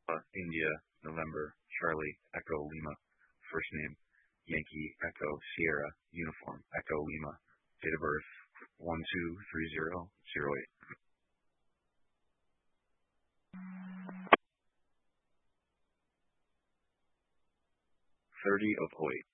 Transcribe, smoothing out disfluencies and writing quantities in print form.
India, November, Charlie, Echo, Lima, first name, Yankee, Echo, Sierra, Uniform, Echo, Lima, date of birth, 123008. 30 of 08.